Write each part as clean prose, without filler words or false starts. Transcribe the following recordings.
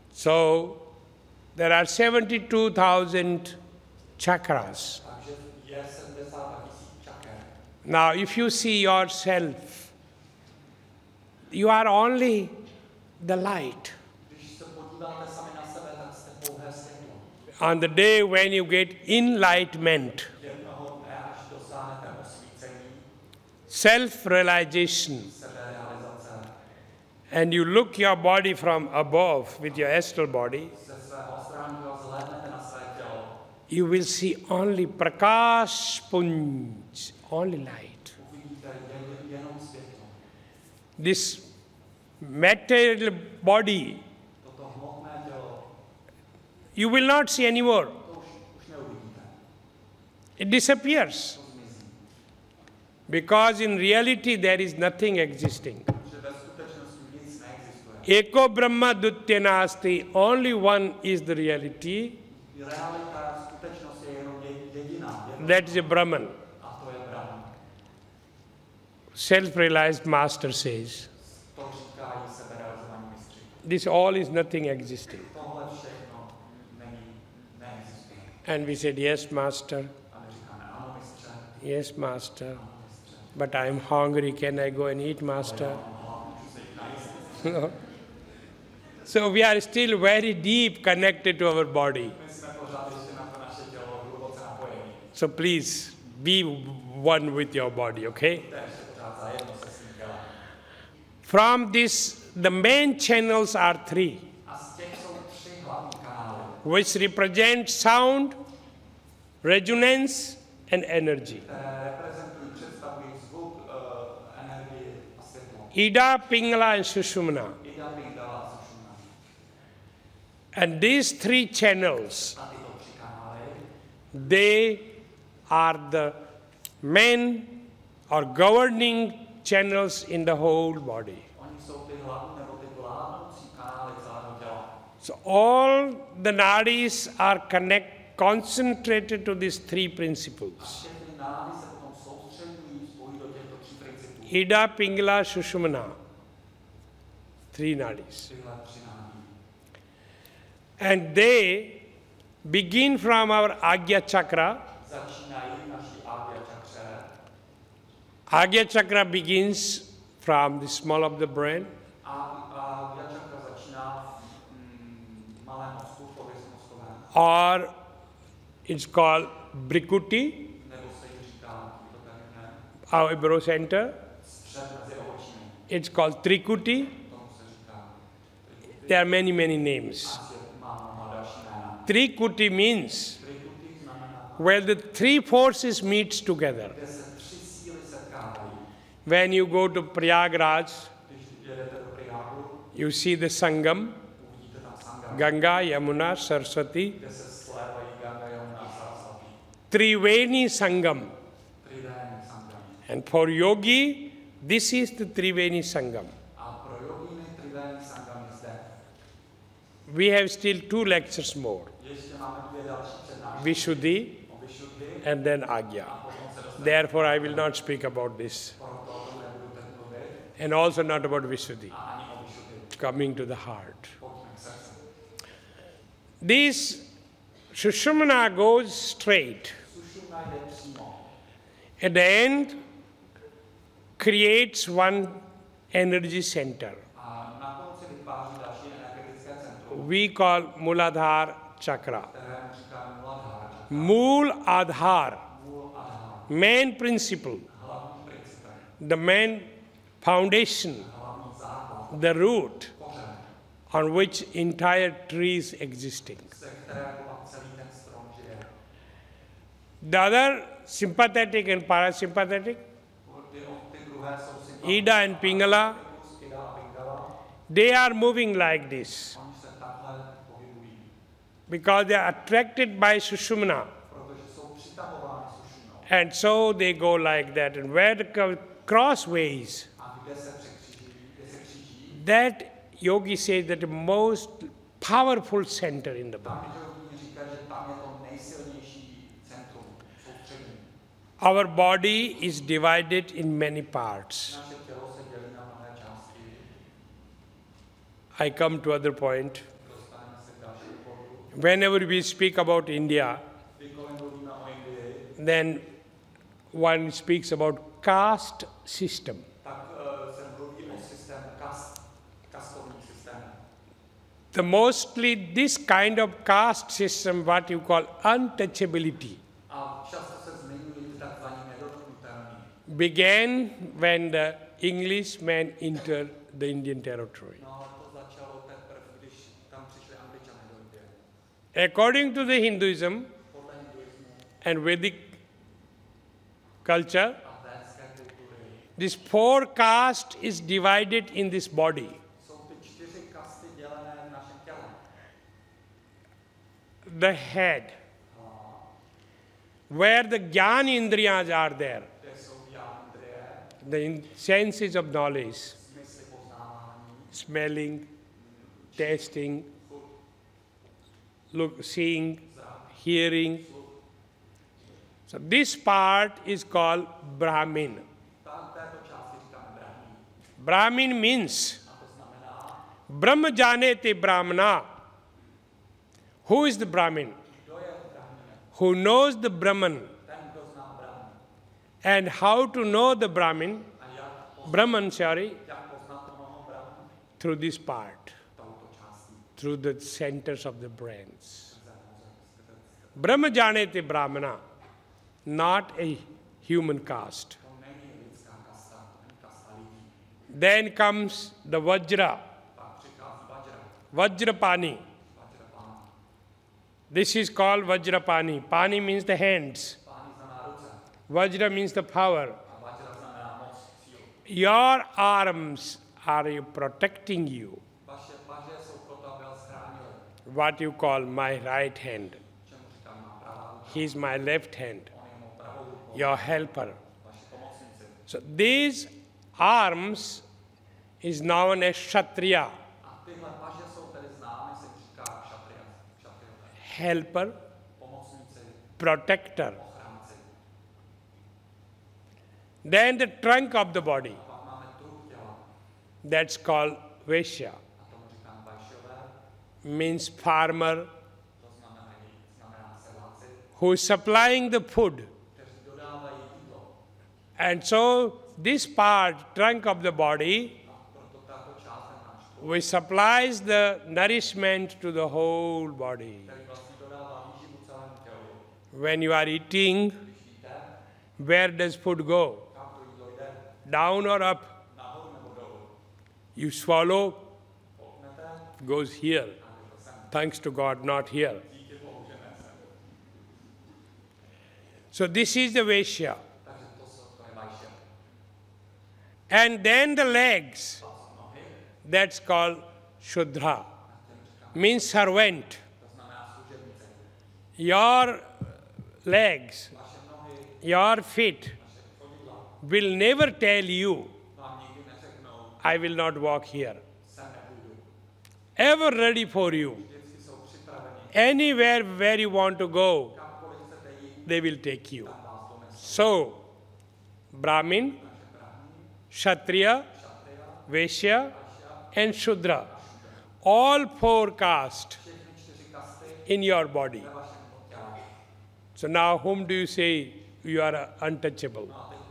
So, there are 72,000 chakras. Now, if you see yourself, you are only the light. On the day when you get enlightenment, self-realization, and you look your body from above with your astral body, you will see only prakash punj, only light. This material body, you will not see anymore. It disappears. Because in reality there is nothing existing. Eko Brahma Dutya Nasti, only one is the reality. That is a Brahman. Self-realized master says. This all is nothing existing. And we said, yes, master. Yes, master. But I am hungry. Can I go and eat, master? No. So we are still very deep connected to our body. So please, be one with your body, okay? From this, the main channels are three, which represent sound, resonance, and energy. Ida, Pingala, and Sushumna. And these three channels, they are the main or governing channels in the whole body. So all the nadis are concentrated to these three principles. Ida, Pingala, Sushumna. Three nadis. And they begin from our Agya Chakra. Agya Chakra begins from the small of the brain. Or it's called Brikuti, our eyebrow center. It's called Trikuti. There are many, many names. Trikuti means where the three forces meet together. When you go to Prayagraj, you see the Sangam, Ganga, Yamuna, Saraswati, Triveni Sangam. And for yogi, this is the Triveni Sangam. We have still 2 lectures more. Vishuddhi and then Agya. Therefore, I will not speak about this. And also not about Vishuddhi. Coming to the heart. This Sushumna goes straight. At the end, creates one energy center. We call Muladhar Chakra. Mool Adhar, main principle, the main foundation, the root on which entire tree is existing. The other sympathetic and parasympathetic, Ida and Pingala, they are moving like this because they are attracted by Sushumna. And so they go like that. And where the crossways, that yogi says that the most powerful center in the body. Our body is divided in many parts. I come to other point. Whenever we speak about India, then one speaks about caste system. The mostly this kind of caste system, what you call untouchability, began when the Englishmen entered the Indian territory. According to the Hinduism and Vedic culture, this four caste is divided in this body. The head, where the Jnana Indriyas are there, the senses of knowledge, smelling, tasting, seeing, hearing. So this part is called Brahmin. Brahmin means Brahma Janete Brahmana. Who is the Brahmin? Who knows the Brahman. And how to know the Brahman, through this part, through the centers of the brains. Brahma Janete Brahmana, not a human caste. Then comes the Vajra, Vajrapani. This is called Vajrapani. Pani means the hands. Vajra means the power. Your arms are protecting you. What you call my right hand. He is my left hand. Your helper. So these arms is known as Kshatriya. Helper, protector. Then the trunk of the body, that's called Vaishya, means farmer who is supplying the food. And so this part, trunk of the body, which supplies the nourishment to the whole body. When you are eating, where does food go? Down or up? You swallow, goes here. Thanks to God, not here. So this is the Vaishya. And then the legs, that's called Shudra, means servant. Your legs, your feet will never tell you, I will not walk here. Ever ready for you. Anywhere where you want to go, they will take you. So, Brahmin, Kshatriya, Vaishya, and Shudra, all four castes in your body. So now whom do you say you are untouchable?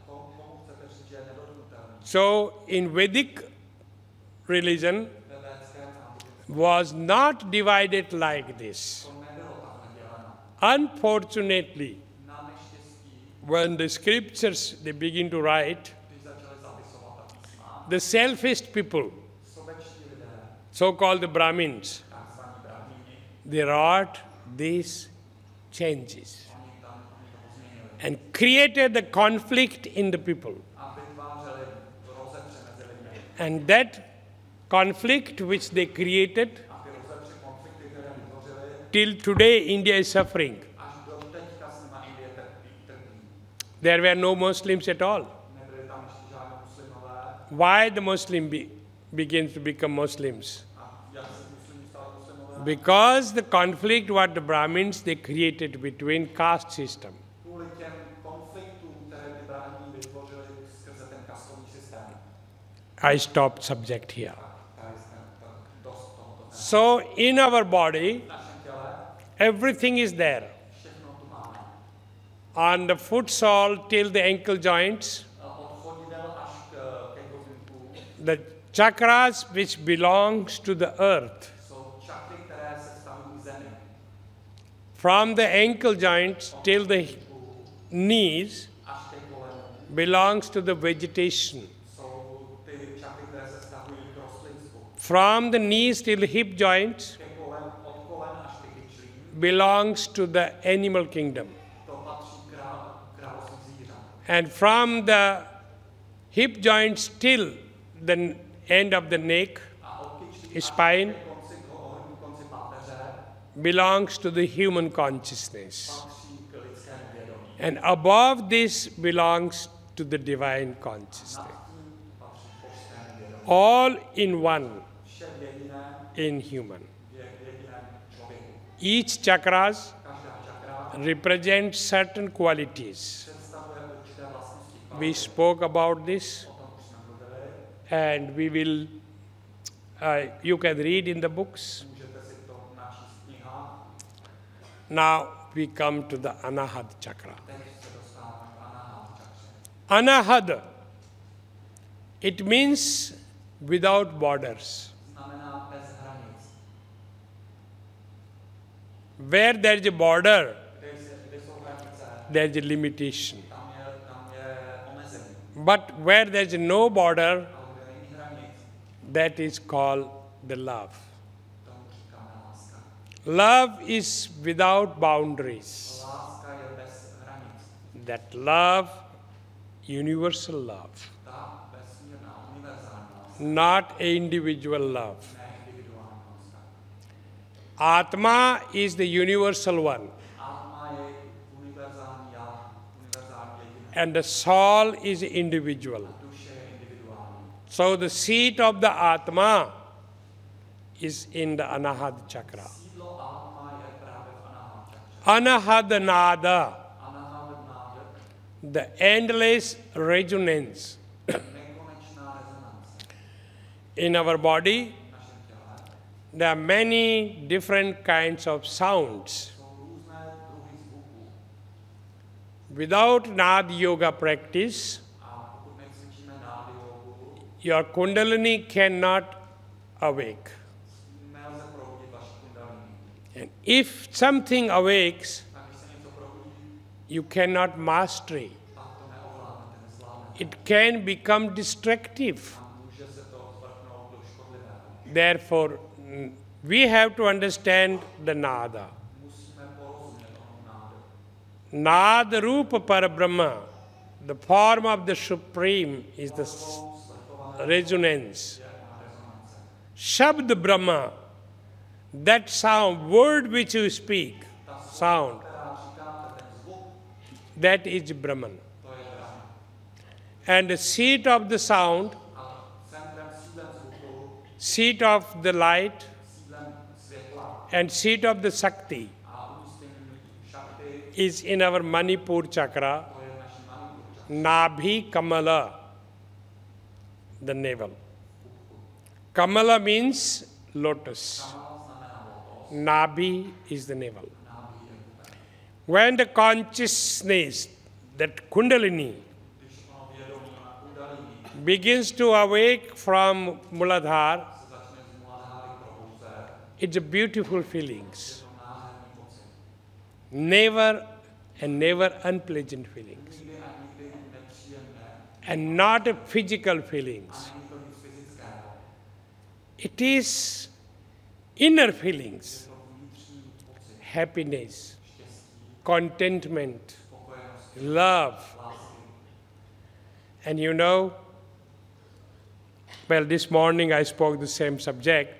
So in Vedic religion was not divided like this. Unfortunately, when the scriptures they begin to write, the selfish people, so-called the Brahmins, they wrought these changes and created the conflict in the people. And that conflict which they created, till today India is suffering. There were no Muslims at all. Why the Muslim begins to become Muslims? Because the conflict what the Brahmins they created between caste system. I stopped subject here. So in our body, Everything is there. On the foot sole till the ankle joints, the chakras which belongs to the earth. From the ankle joints till the knees belongs to the vegetation. From the knees till the hip joints belongs to the animal kingdom. And from the hip joints till the end of the neck, spine, belongs to the human consciousness. And above this belongs to the divine consciousness. All in one, in human. Each chakras represents certain qualities. We spoke about this, and we will, you can read in the books. Now we come to the Anahad chakra. Anahad, it means without borders. Where there is a border, there is a limitation. But where there is no border, that is called the love. Love is without boundaries. That love, universal love, not an individual love. Atma is the universal one. And the soul is individual. So the seat of the Atma is in the Anahad chakra. Anahad Nada, the endless resonance. In our body, there are many different kinds of sounds. Without Nada Yoga practice, your Kundalini cannot awake. And if something awakes, you cannot master it. It can become destructive. Therefore, we have to understand the Nada. Nada Rupa Parabrahma, the form of the Supreme, is the resonance. Shabd Brahma, that sound, word which you speak, sound, that is Brahman. And the seat of the sound, seat of the light, and seat of the Shakti is in our Manipur chakra, Nabhi Kamala, the navel. Kamala means lotus. Nabhi is the navel. When the consciousness, that Kundalini, begins to awake from Muladhara, it's a beautiful feelings. Never and never unpleasant feelings. And not a physical feelings. It is inner feelings. Happiness, contentment, love. And you know, well, this morning I spoke the same subject.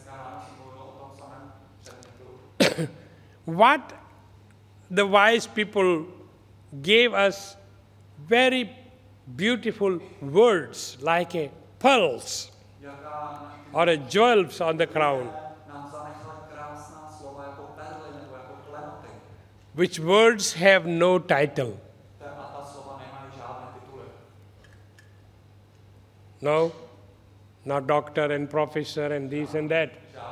What the wise people gave us very beautiful words like a pearls or a jewels on the crown, which words have no title. No, not doctor and professor and this and that.